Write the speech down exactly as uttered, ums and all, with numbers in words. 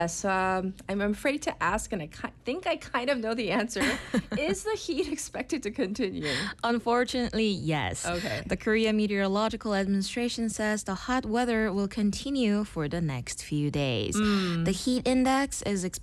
Yes, um, I'm afraid to ask, and I ki- think I kind of know the answer. Is the heat expected to continue? Unfortunately, yes. Okay. The Korea Meteorological Administration says the hot weather will continue for the next few days. The heat index is expected